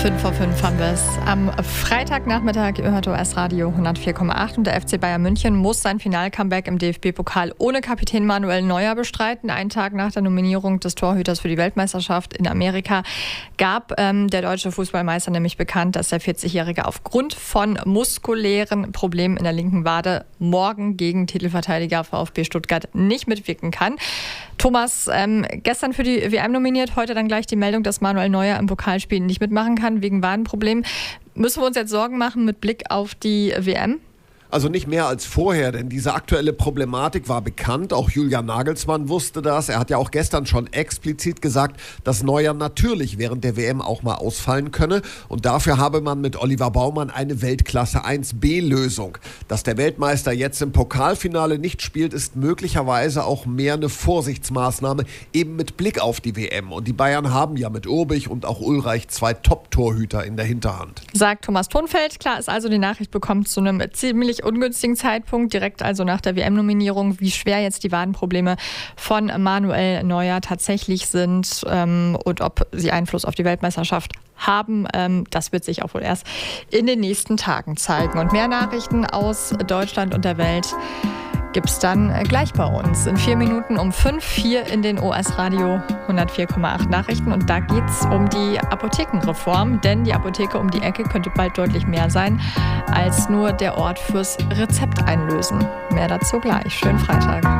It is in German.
5:05 haben wir es. Am Freitagnachmittag, ihr hört OS Radio 104,8 und der FC Bayern München muss sein Final-Comeback im DFB-Pokal ohne Kapitän Manuel Neuer bestreiten. Einen Tag nach der Nominierung des Torhüters für die Weltmeisterschaft in Amerika gab der deutsche Fußballmeister nämlich bekannt, dass der 40-Jährige aufgrund von muskulären Problemen in der linken Wade morgen gegen Titelverteidiger VfB Stuttgart nicht mitwirken kann. Thomas, gestern für die WM nominiert, heute dann gleich die Meldung, dass Manuel Neuer im Pokalspiel nicht mitmachen kann wegen Wadenproblemen. Müssen wir uns jetzt Sorgen machen mit Blick auf die WM? Also nicht mehr als vorher, denn diese aktuelle Problematik war bekannt. Auch Julian Nagelsmann wusste das. Er hat ja auch gestern schon explizit gesagt, dass Neuer natürlich während der WM auch mal ausfallen könne. Und dafür habe man mit Oliver Baumann eine Weltklasse 1B-Lösung. Dass der Weltmeister jetzt im Pokalfinale nicht spielt, ist möglicherweise auch mehr eine Vorsichtsmaßnahme, eben mit Blick auf die WM. Und die Bayern haben ja mit Urbich und auch Ulreich 2 Top-Torhüter in der Hinterhand. Sagt Thomas Thonfeld. Klar ist also, die Nachricht bekommt zu einem ziemlich ungünstigen Zeitpunkt, direkt also nach der WM-Nominierung, wie schwer jetzt die Wadenprobleme von Manuel Neuer tatsächlich sind und ob sie Einfluss auf die Weltmeisterschaft haben. Das wird sich auch wohl erst in den nächsten Tagen zeigen. Und mehr Nachrichten aus Deutschland und der Welt gibt es dann gleich bei uns. In 4 Minuten um 5 hier in den OS Radio 104,8 Nachrichten. Und da geht es um die Apothekenreform, denn die Apotheke um die Ecke könnte bald deutlich mehr sein als nur der Ort fürs Rezept einlösen. Mehr dazu gleich. Schönen Freitag.